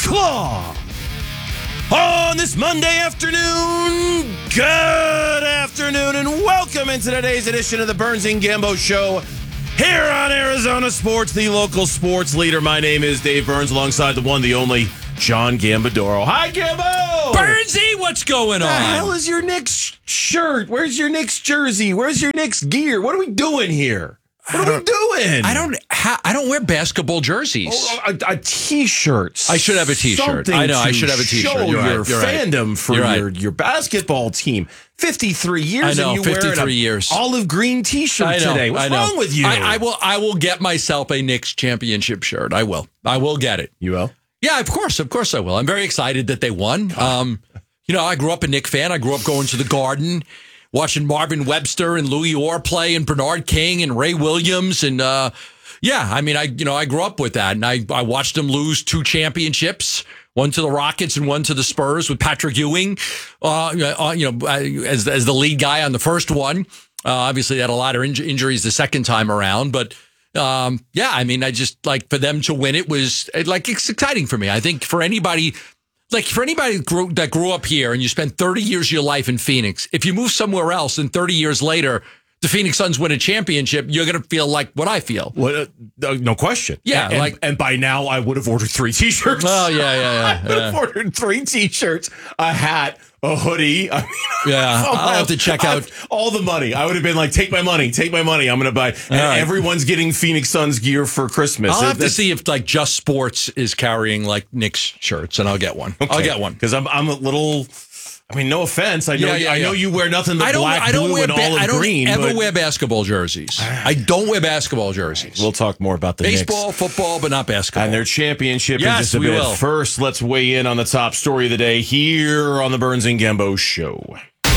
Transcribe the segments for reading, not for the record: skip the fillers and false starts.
Claw. On this Monday afternoon, good afternoon, and welcome into today's edition of the Burns and Gambo Show here on Arizona Sports, the local sports leader. My name is Dave Burns, alongside the one, the only, John Gambadoro. Hi, Gambo! Burnsy, what's going on? What the hell is your Knicks shirt? Where's your Knicks jersey? Where's your Knicks gear? What are we doing here? What are we doing? I don't wear basketball jerseys. A T-shirt. I should have a T-shirt. I know, I should have a T-shirt. Show You're right, your fandom for your basketball team. 53 years. I know, and you 53 years. Olive green T-shirt today. What's wrong with you? I will get myself a Knicks championship shirt. I will get it. You will? Yeah, of course I will. I'm very excited that they won. I grew up a Knicks fan. I grew up going to the Garden, watching Marvin Webster and Louis Orr play, and Bernard King and Ray Williams, and I grew up with that, and I watched them lose 2 championships, one to the Rockets and one to the Spurs with Patrick Ewing, as the lead guy on the first one. Obviously, they had a lot of injuries the second time around, but I just like for them to win it was it's exciting for me. I think for anybody. That grew up here and you spent 30 years of your life in Phoenix, if you move somewhere else and 30 years later, the Phoenix Suns win a championship, you're going to feel like what I feel. No question. Yeah. And by now I would have ordered 3 T-shirts. Oh, yeah. I would have ordered 3 T-shirts, a hat, a hoodie. I'll have to check out all the money. I would have been like, take my money. I'm going to buy. And everyone's getting Phoenix Suns gear for Christmas. I'll have to see if Just Sports is carrying Knicks shirts, and I'll get one. Okay. I'll get one. Because I'm a little... no offense. I know you wear nothing but black, blue, and olive green. I don't ever wear basketball jerseys. I don't wear basketball jerseys. We'll talk more about the baseball, Knicks. Football, but not basketball. And their championship in yes, just a we bit. will. First, let's weigh in on the top story of the day here on the Burns and Gambo Show.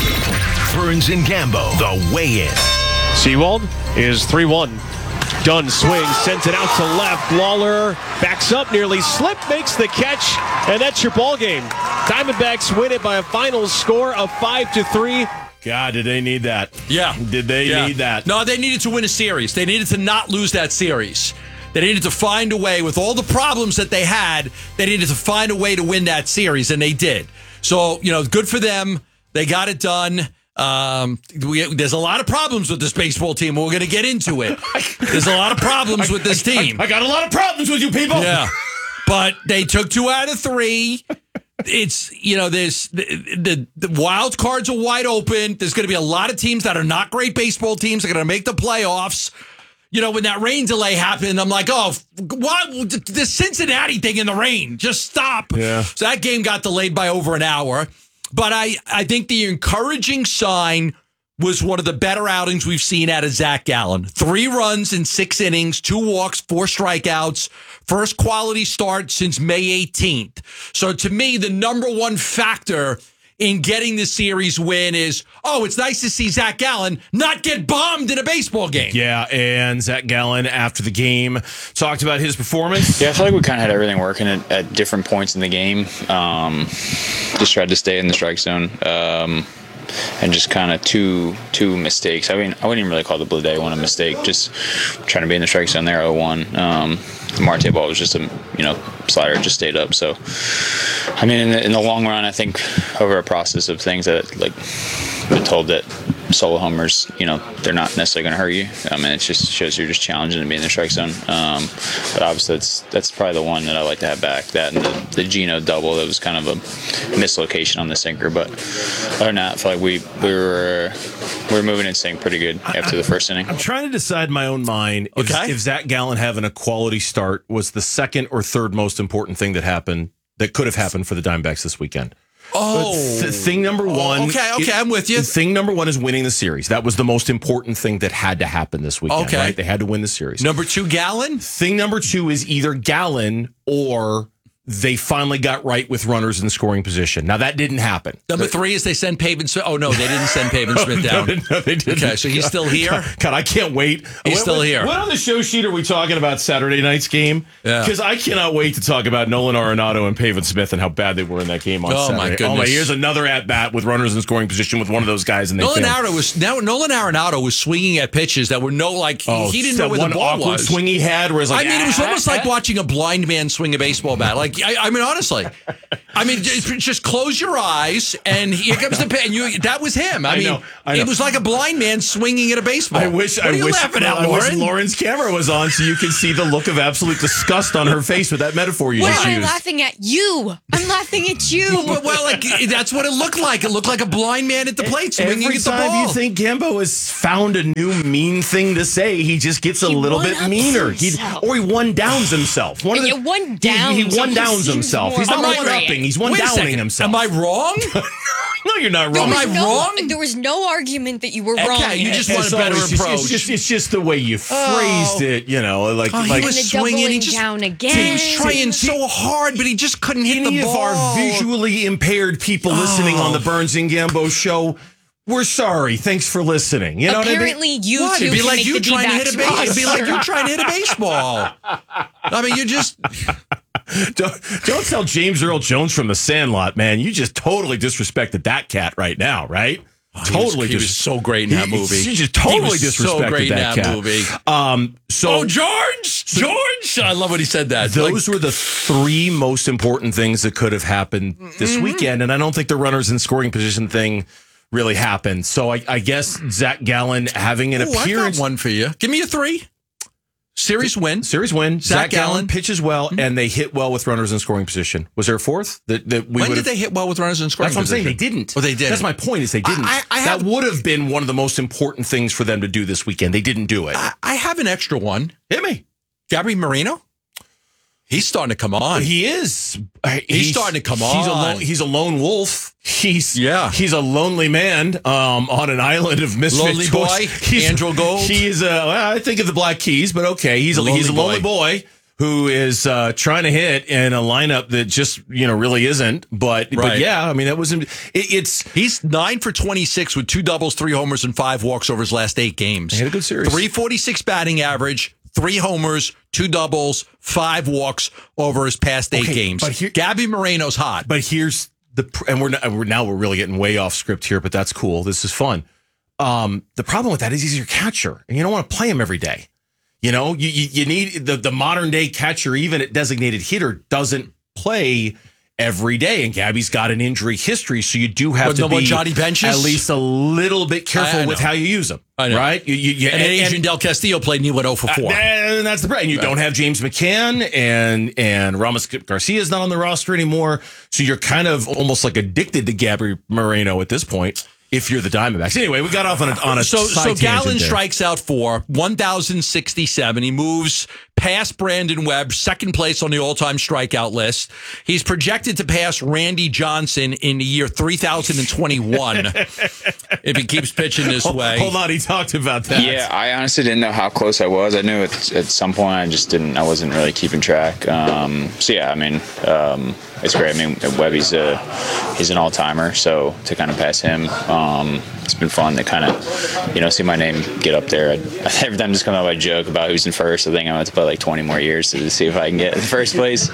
Burns and Gambo, the weigh-in. Seawald is 3-1. Dunn swings, sends it out to left. Lawler backs up, nearly slipped, makes the catch, and that's your ball game. Diamondbacks win it by a final score of 5-3. God, did they need that? Yeah. Did they need that? No, they needed to win a series. They needed to not lose that series. They needed to find a way, with all the problems that they had, they needed to find a way to win that series, and they did. So, good for them. They got it done. There's a lot of problems with this baseball team. We're going to get into it. There's a lot of problems with this team. I got a lot of problems with you people. Yeah, but they took 2 out of 3. It's there's the wild cards are wide open. There's going to be a lot of teams that are not great baseball teams that are going to make the playoffs. When that rain delay happened, I'm like, oh, what? The Cincinnati thing in the rain, just stop. Yeah. So that game got delayed by over an hour. But I think the encouraging sign was one of the better outings we've seen out of Zach Gallen. 3 runs in 6 innings, 2 walks, 4 strikeouts. First quality start since May 18th. So to me, the number one factor in getting the series win is, it's nice to see Zach Gallen not get bombed in a baseball game. Yeah, and Zach Gallen, after the game, talked about his performance. Yeah, I feel like we kind of had everything working at different points in the game. Just tried to stay in the strike zone. And just kind of two mistakes. I wouldn't even really call the Blue Day one a mistake. Just trying to be in the strike zone there, 0-1. The Marte ball was just a slider, just stayed up. So, in the long run, I think over a process of things that been told that solo homers, they're not necessarily going to hurt you. It just shows you're just challenging to be in the strike zone. But obviously, that's probably the one that I like to have back. That and the Geno double, that was kind of a mislocation on the sinker. But other than that, I feel like we were moving in sync pretty good after the first inning. I'm trying to decide in my own mind if Zach Gallen having a quality start was the second or third most important thing that could have happened for the Diamondbacks this weekend. Thing number one. Okay, I'm with you. Thing number one is winning the series. That was the most important thing that had to happen this weekend. Okay. Right? They had to win the series. Number 2, Gallen? Thing number 2 is either Gallen or they finally got right with runners in scoring position. Now, that didn't happen. Number 3 is they send Pavin Smith. Oh, no, they didn't send Pavin Smith down. No, they didn't. Okay, so he's still here? God, I can't wait. He's still here. What on the show sheet are we talking about Saturday night's game? Yeah. Because I cannot wait to talk about Nolan Arenado and Pavin Smith and how bad they were in that game on Saturday. My goodness. Here's another at-bat with runners in scoring position with one of those guys. And Nolan Arenado was swinging at pitches that were he didn't know where the ball awkward was. swing he had. Where it was it was almost like watching a blind man swing a baseball bat. Like, I mean, honestly, I mean, just close your eyes and here comes the pitch. That was him. I mean, it was like a blind man swinging at a baseball. I wish Lauren's camera was on so you could see the look of absolute disgust on her face with that metaphor you just used. I'm laughing at you. I'm laughing at you. Well, like that's what it looked like. It looked like a blind man at the plate swinging at the ball. Every time you think Gambo has found a new mean thing to say, he just gets a little bit meaner. He one-downs himself. He one-downs himself. He's not one-upping. He's one-downing himself. Am I wrong? No, you're not wrong. Am I wrong? There was no argument that you were wrong. Okay, you just want a better approach. It's just the way you phrased it, you know. Like he was swinging. He was trying so hard, but he just couldn't hit the ball. Any of our visually impaired people listening on the Burns and Gambo show, we're sorry. Thanks for listeing. You know Apparently, what I mean? you two It'd be can like make you the trying to hit a baseball. It'd be like you trying to hit a baseball. I mean, you just don't tell James Earl Jones from The Sandlot, man. You just totally disrespected that cat right now, right? He was so great in that movie. You just totally disrespected that cat. Movie. George! I love when he said that. Those were the three most important things that could have happened this weekend, and I don't think the runners in scoring position thing really happened. So I guess Zach Gallen having an appearance. I got one for you. Give me a 3. Series win. Zach Gallen pitches well, and they hit well with runners in scoring position. Was there a fourth? When did they hit well with runners in scoring position? That's what I'm saying. They didn't. Oh, they did. That's my point is they didn't. That would have been one of the most important things for them to do this weekend. They didn't do it. I have an extra one. Hit me. Gabriel Moreno? He's starting to come on. He is. He's starting to come on. He's a lone wolf. He's a lonely man on an island of misfit lonely boy. Andrew Gold. He's I think of the Black Keys, but okay. He's a lonely boy who is trying to hit in a lineup that just really isn't. But yeah, I mean that was he's 9 for 26 with 2 doubles, 3 homers, and 5 walks over his last 8 games. He had a good series. 346 batting average. 3 homers, 2 doubles, 5 walks over his past 8 games. But Gabby Moreno's hot. But here's we're really getting way off script here, but that's cool. This is fun. The problem with that is he's your catcher, and you don't want to play him every day. You need the modern day catcher, even at designated hitter, doesn't play every day, and Gabby's got an injury history, so you do have to be Johnny benches? At least a little bit careful with how you use them. I know. Right? And Adrian Del Castillo played and he went 0 for 4. And that's the problem. And you don't have James McCann, and Ramos Garcia's not on the roster anymore, so you're kind of almost like addicted to Gabriel Moreno at this point. If you're the Diamondbacks. Anyway, we got off on a So Gallen strikes out 4, 1,067. He moves past Brandon Webb, second place on the all-time strikeout list. He's projected to pass Randy Johnson in the year 3021 if he keeps pitching this way. Hold on, he talked about that. Yeah, I honestly didn't know how close I was. I knew at some point I wasn't really keeping track. So yeah, I mean, it's great. I mean, Webby's he's an all-timer, so to kind of pass him, it's been fun to kind of, see my name get up there. Every time just come out, I joke about who's in first. I think I'm going to play like 20 more years to see if I can get in first place.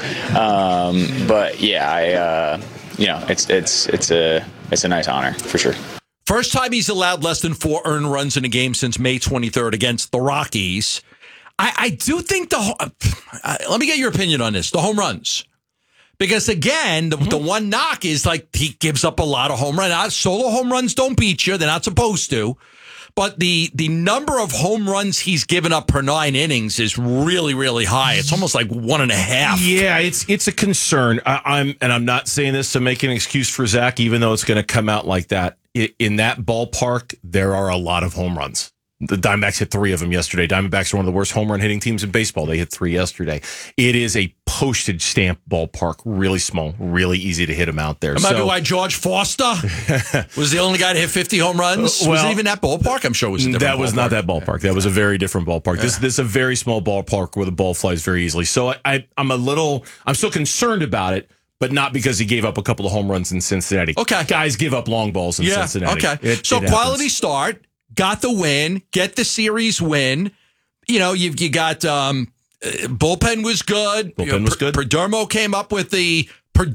But yeah, it's a nice honor for sure. First time he's allowed less than 4 earned runs in a game since May 23rd against the Rockies. I do think let me get your opinion on this. The home runs. Because, again, the one knock is like he gives up a lot of home runs. Solo home runs don't beat you. They're not supposed to. But the number of home runs he's given up per 9 innings is really, really high. It's almost like 1.5. Yeah, it's a concern. I'm not saying this to make an excuse for Zach, even though it's going to come out like that. In that ballpark, there are a lot of home runs. The Diamondbacks hit 3 of them yesterday. Diamondbacks are one of the worst home run hitting teams in baseball. They hit 3 yesterday. It is a postage stamp ballpark, really small, really easy to hit them out there. That might be why George Foster was the only guy to hit 50 home runs. Was it even that ballpark? I'm sure it was a different That was not that ballpark. That was a very different ballpark. Yeah. This is a very small ballpark where the ball flies very easily. So I'm still concerned about it. But not because he gave up a couple of home runs in Cincinnati. Okay. Guys give up long balls in Cincinnati. Okay. So quality start. Got the win, get the series win. You got bullpen was good. Perdomo came up with the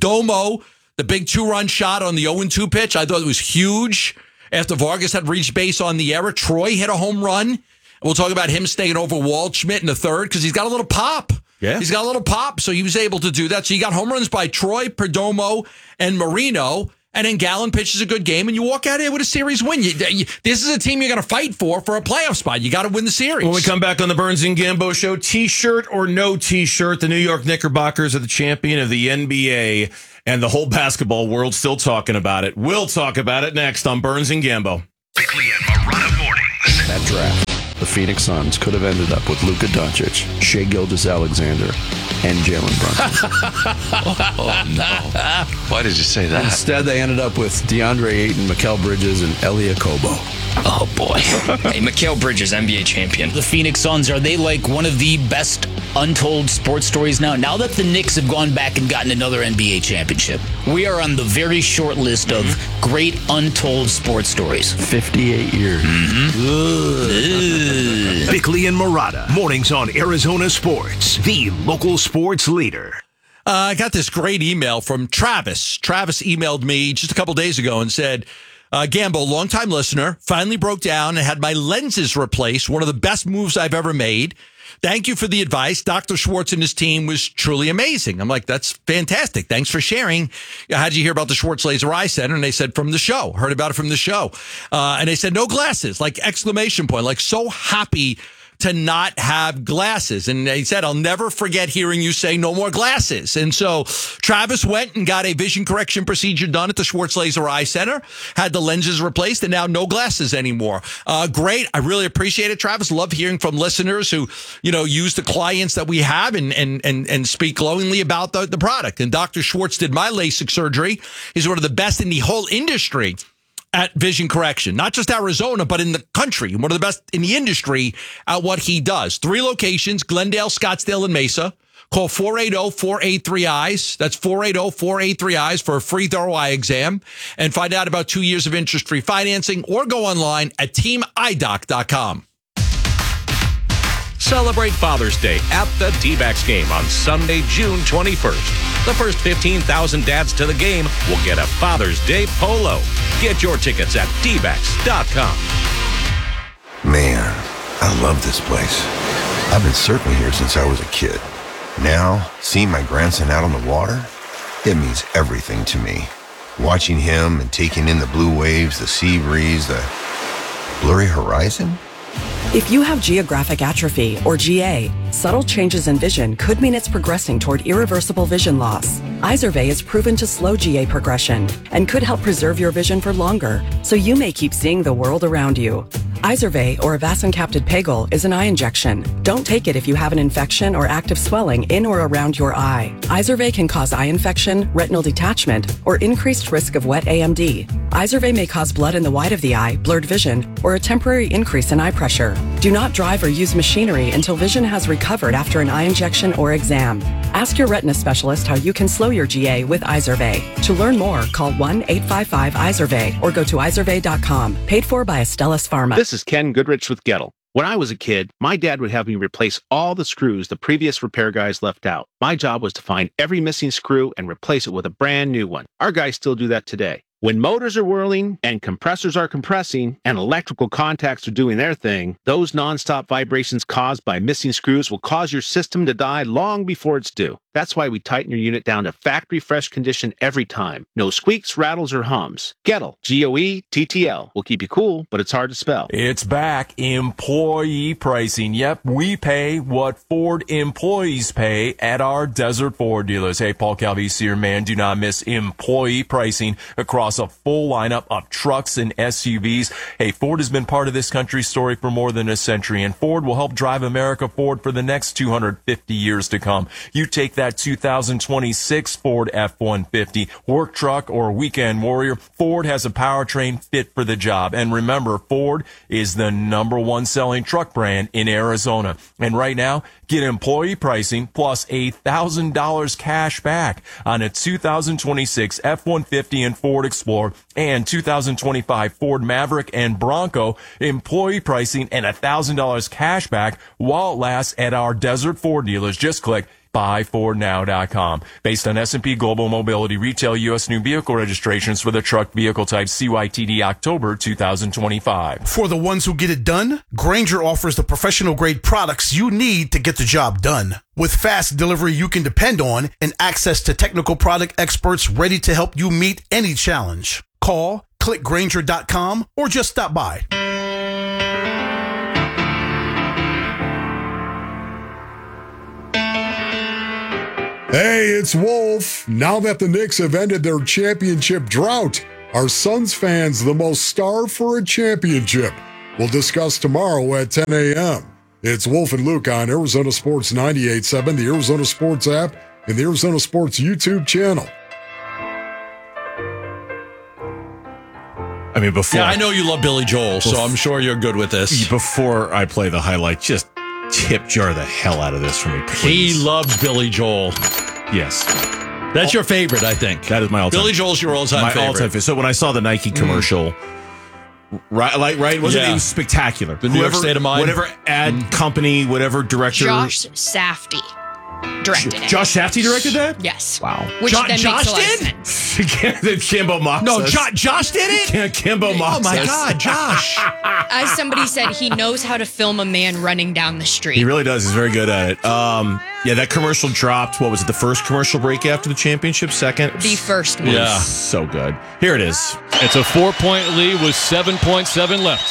big 2-run shot on the 0-2 pitch. I thought it was huge. After Vargas had reached base on the error, Troy hit a home run. We'll talk about him staying over Waldschmidt in the third because he's got a little pop. Yeah. He's got a little pop, so he was able to do that. So you got home runs by Troy, Perdomo, and Marino, and then Gallen pitches a good game, and you walk out here with a series win. This is a team you're going to fight for a playoff spot. You got to win the series. When we come back on the Burns and Gambo Show, T-shirt or no T-shirt, the New York Knickerbockers are the champion of the NBA, and the whole basketball world still talking about it. We'll talk about it next on Burns and Gambo. Bickley and Marotta mornings. That draft, the Phoenix Suns could have ended up with Luka Doncic, Shai Gilgeous-Alexander, and Jalen Brunson. Oh, no. Why did you say that? Instead, they ended up with DeAndre Ayton, Mikal Bridges, and Elia Kobo. Oh, boy. Hey, Mikal Bridges, NBA champion. The Phoenix Suns, are they like one of the best untold sports stories now? Now that the Knicks have gone back and gotten another NBA championship, we are on the very short list of great untold sports stories. 58 years. Bickley and Marotta mornings on Arizona Sports, the local sports leader. I got this great email from Travis. Travis emailed me just a couple days ago and said, Gambo, longtime listener, finally broke down and had my lenses replaced. One of the best moves I've ever made. Thank you for the advice. Dr. Schwartz and his team was truly amazing. I'm like, that's fantastic. Thanks for sharing. How'd you hear about the Schwartz Laser Eye Center? And they said, from the show. Heard about it from the show. And they said, no glasses, like exclamation point, like so happy to not have glasses. And he said, I'll never forget hearing you say no more glasses. And so Travis went and got a vision correction procedure done at the Schwartz Laser Eye Center, had the lenses replaced, and now no glasses anymore. Great. I really appreciate it, Travis. Love hearing from listeners who, use the clients that we have and speak glowingly about the product. And Dr. Schwartz did my LASIK surgery. He's one of the best in the whole industry at vision correction, not just Arizona, but in the country. One of the best in the industry at what he does. 3 locations, Glendale, Scottsdale, and Mesa. Call 480-483-EYES. That's 480-483-EYES for a free thorough eye exam. And find out about 2 years of interest-free financing or go online at teamidoc.com. Celebrate Father's Day at the D-backs game on Sunday, June 21st. The first 15,000 dads to the game will get a Father's Day polo. Get your tickets at dbacks.com. Man, I love this place. I've been surfing here since I was a kid. Now, seeing my grandson out on the water, it means everything to me. Watching him and taking in the blue waves, the sea breeze, the blurry horizon. If you have geographic atrophy, or GA, subtle changes in vision could mean it's progressing toward irreversible vision loss. Izervay is proven to slow GA progression and could help preserve your vision for longer, so you may keep seeing the world around you. Izervay, or avacincaptad pegol, is an eye injection. Don't take it if you have an infection or active swelling in or around your eye. Izervay can cause eye infection, retinal detachment, or increased risk of wet AMD. Izervay may cause blood in the white of the eye, blurred vision, or a temporary increase in eye pressure. Do not drive or use machinery until vision has recovered after an eye injection or exam. Ask your retina specialist how you can slow your GA with Izervay. To learn more, call 1-855-IZERVAY or go to izervay.com. Paid for by Astellas Pharma. This is Ken Goodrich with Gettle. When I was a kid, my dad would have me replace all the screws the previous repair guys left out. My job was to find every missing screw and replace it with a brand new one. Our guys still do that today. When motors are whirling and compressors are compressing and electrical contacts are doing their thing, those nonstop vibrations caused by missing screws will cause your system to die long before it's due. That's why we tighten your unit down to factory fresh condition every time. No squeaks, rattles, or hums. Gettle, Goettl, will keep you cool, but it's hard to spell. It's back. Employee pricing. Yep, we pay what Ford employees pay at our Desert Ford dealers. Hey, Paul Calvisi here, man. Do not miss employee pricing across a full lineup of trucks and SUVs. Hey, Ford has been part of this country's story for more than a century, and Ford will help drive America forward for the next 250 years to come. You take that 2026 Ford F-150 work truck or weekend warrior, Ford has a powertrain fit for the job. And remember, Ford is the #1 selling truck brand in Arizona. And right now, get employee pricing plus $1,000 cash back on a 2026 F-150 and Ford Explorer and 2025 Ford Maverick and Bronco. Employee pricing and $1,000 cash back while it lasts at our Desert Ford dealers. Just click buyfordnow.com. Based on S&P Global Mobility Retail U.S. new vehicle registrations for the truck vehicle type CYTD October 2025. For the ones who get it done, Grainger offers the professional-grade products you need to get the job done. With fast delivery you can depend on and access to technical product experts ready to help you meet any challenge. Call, click Grainger.com, or just stop by. Hey, it's Wolf. Now that the Knicks have ended their championship drought, are Suns fans the most starved for a championship? We'll discuss tomorrow at 10 a.m. It's Wolf and Luke on Arizona Sports 98.7, the Arizona Sports app, and the Arizona Sports YouTube channel. I mean, before... Yeah, I know you love Billy Joel, so I'm sure you're good with this. Before I play the highlight, just tip jar the hell out of this for me, please. He loves Billy Joel. Yes. That's your favorite, I think. That is my all-time. Billy Joel's your all-time favorite. All-time favorite. So when I saw the Nike commercial, right? Wasn't it? It was spectacular. The New York State of Mind. Whatever ad company, whatever director. Josh Safdie directed it. Josh Safdie directed that? Yes. Wow. Which then Josh makes a lot of sense. Kimbo Moss. No, Josh did it? Kimbo Moss. Oh, my God, Josh. As somebody said, he knows how to film a man running down the street. He really does. He's very good at it. Yeah, that commercial dropped. What was it? The first commercial break after the championship? Second? The first one. Yeah. So good. Here it is. It's a 4-point lead with 7.7 left.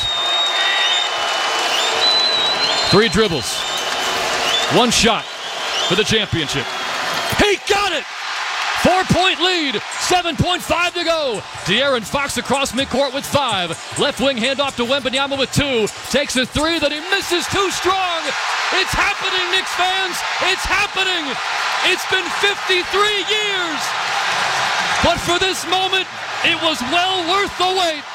3 dribbles. 1 shot for the championship. He got it! 4-point lead, 7.5 to go. De'Aaron Fox across midcourt with 5. Left wing handoff to Wembanyama with 2. Takes a 3 that he misses too strong. It's happening, Knicks fans. It's happening. It's been 53 years. But for this moment, it was well worth the wait.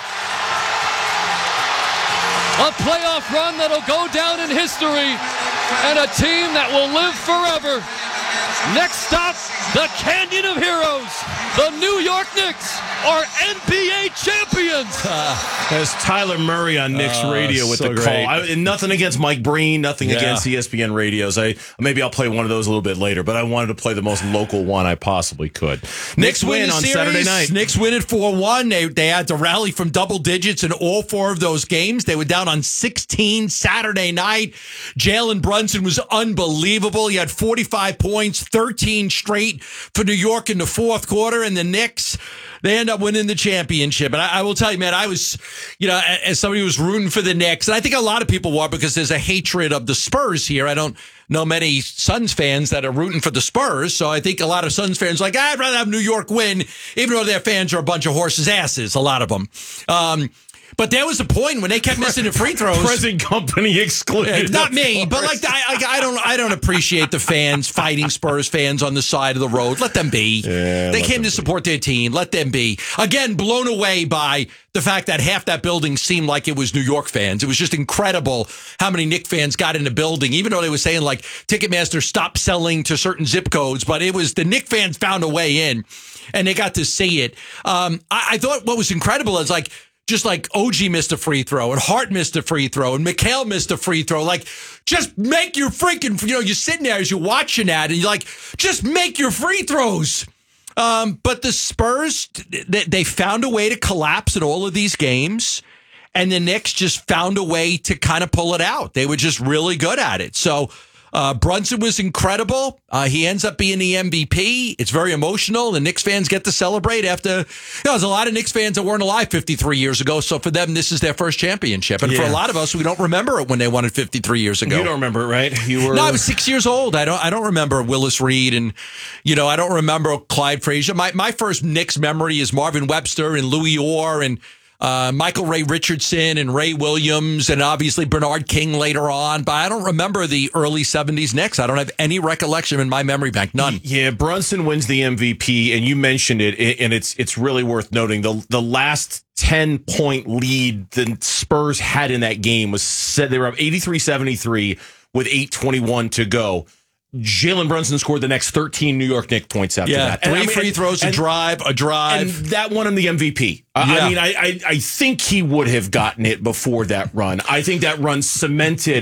A playoff run that'll go down in history and a team that will live forever. Next stop, the Canyon of Heroes. The New York Knicks are NBA champions. As Tyler Murray on Knicks radio with so the great. call. Nothing against Mike Breen, nothing Yeah. against ESPN radios. Maybe I'll play one of those a little bit later, but I wanted to play the most local one I possibly could. Knicks win the on series. Saturday night. Knicks win it 4-1. They had to rally from double digits in all 4 of those games. They were down on 16 Saturday night. Jalen Brunson was unbelievable. He had 45 points, 13 straight for New York in the fourth quarter, and the Knicks, they end up winning the championship. And I will tell you, man, I was, as somebody who was rooting for the Knicks, and I think a lot of people were because there's a hatred of the Spurs here. I don't know many Suns fans that are rooting for the Spurs, so I think a lot of Suns fans are like, I'd rather have New York win, even though their fans are a bunch of horses' asses, a lot of them. But there was a point when they kept missing the free throws. Present company excluded. Not me, but I don't appreciate the fans fighting Spurs fans on the side of the road. Let them be. Yeah, they came to support their team. Let them be. Again, blown away by the fact that half that building seemed like it was New York fans. It was just incredible how many Knicks fans got in the building, even though they were saying like Ticketmaster stopped selling to certain zip codes. But it was the Knicks fans found a way in, and they got to see it. I thought what was incredible is just like OG missed a free throw and Hart missed a free throw and Mikal missed a free throw. Like, just make your freaking, you're sitting there as you're watching that and you're like, just make your free throws. But the Spurs, they found a way to collapse in all of these games. And the Knicks just found a way to kind of pull it out. They were just really good at it. So Brunson was incredible. He ends up being the MVP. It's very emotional. The Knicks fans get to celebrate after, there's a lot of Knicks fans that weren't alive 53 years ago. So for them, this is their first championship. And for a lot of us, we don't remember it when they won it 53 years ago. You don't remember it, right? You were. No, I was 6 years old. I don't remember Willis Reed and, I don't remember Clyde Frazier. My first Knicks memory is Marvin Webster and Louis Orr and Michael Ray Richardson and Ray Williams and obviously Bernard King later on. But I don't remember the early 70s Knicks. I don't have any recollection in my memory bank. None. Yeah, Brunson wins the MVP, and you mentioned it, and it's really worth noting. The last 10-point lead the Spurs had in that game was said they were up 83-73 with 8:21 to go. Jalen Brunson scored the next 13 New York Knicks points after that. Three free throws, a drive. And that won him the MVP. I think he would have gotten it before that run. I think that run cemented,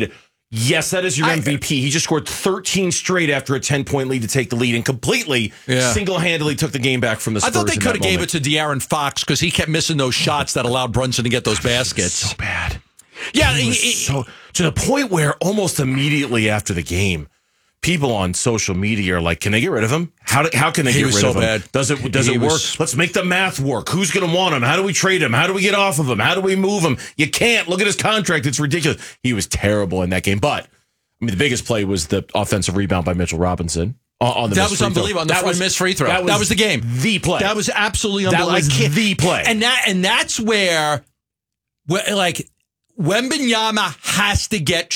Yes, that is your MVP. He just scored 13 straight after a 10-point lead to take the lead and completely single-handedly took the game back from the Spurs. I thought they could have gave it to De'Aaron Fox because he kept missing those shots that allowed Brunson to get those baskets. So bad. Yeah. So to the point where almost immediately after the game, people on social media are like, can they get rid of him? How can they get rid of him? Bad. Does it work? Let's make the math work. Who's going to want him? How do we trade him? How do we get off of him? How do we move him? You can't. Look at his contract. It's ridiculous. He was terrible in that game. But I mean, the biggest play was the offensive rebound by Mitchell Robinson. On the that was unbelievable. On the missed free throw. That was the game. The play. That was absolutely unbelievable. That was the play. And that's where like Wembanyama has to get